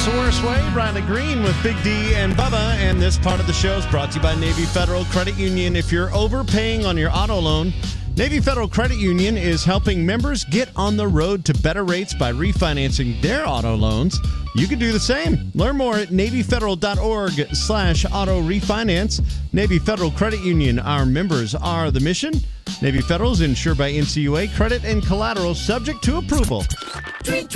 It's the Worst Way. Riley Green with Big D and Bubba. And this part of the show is brought to you by Navy Federal Credit Union. If you're overpaying on your auto loan, Navy Federal Credit Union is helping members get on the road to better rates by refinancing their auto loans. You can do the same. Learn more at NavyFederal.org/auto refinance. Navy Federal Credit Union. Our members are the mission. Navy Federal is insured by NCUA. Credit and collateral subject to approval.